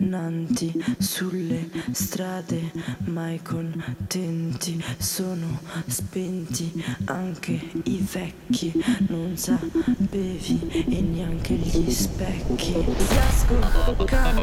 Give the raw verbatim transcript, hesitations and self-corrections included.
nanti sulle strade mai contenti, sono spenti anche i vecchi, non sapevi e neanche gli specchi. Fiasco, cambio